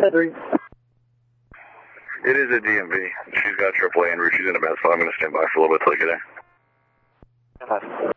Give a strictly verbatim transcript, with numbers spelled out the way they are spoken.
three. It is a D M V. She's got triple A en route. She's in a bad spot. I'm going to stand by for a little bit till I get there. Okay.